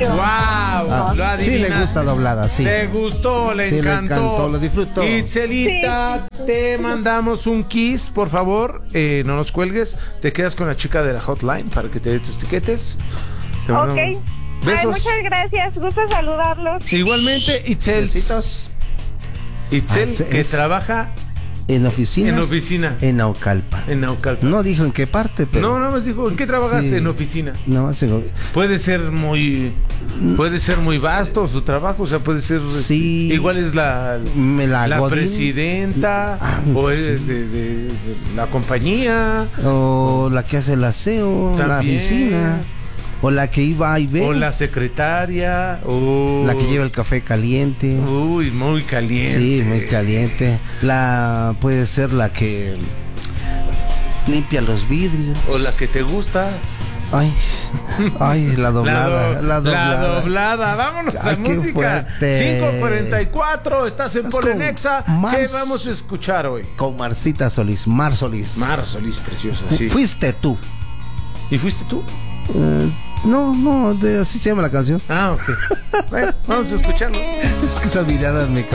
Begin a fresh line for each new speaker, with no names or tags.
mucho.
¡Wow! Lo
Sí le gusta doblada, sí.
Le gustó, le encantó.
Lo disfrutó.
Itzelita, te mandamos un kiss, por favor. No nos cuelgues. Te quedas con la chica de la hotline para que te dé tus tiquetes.
Ok.
Besos.
Ay, muchas gracias. Gusto saludarlos.
Igualmente, Itzel.
Besitos.
Itzel, que trabaja
en oficinas.
en oficina.
En Naucalpan.
En Naucalpan.
No dijo en qué parte, pero.
No más dijo, ¿en qué trabajas?
Sí.
En oficina.
No,
Puede ser muy vasto su trabajo, o sea, puede ser
sí.
Igual es la presidenta o es de la compañía
o la que hace el aseo,
también,
la oficina, o la que iba y ve,
o la secretaria, o
la que lleva el café caliente.
Uy, muy caliente.
Sí, muy caliente. Puede ser la que limpia los vidrios,
o la que te gusta.
Ay, la doblada.
La doblada. Vámonos a música. 5:44, estás en Polenexa. ¿Qué vamos a escuchar hoy?
Con Marcita Solís, Mar Solís, preciosa. Sí. Fuiste tú.
¿Y fuiste tú?
No, así se llama la canción.
Ok. Bueno, vamos a escucharlo.
Es que esa mirada me